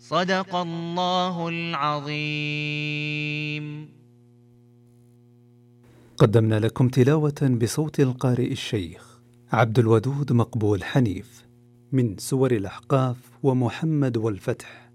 صدق الله العظيم. قدمنا لكم تلاوة بصوت القارئ الشيخ عبد الودود مقبول حنيف من سور الأحقاف ومحمد والفتح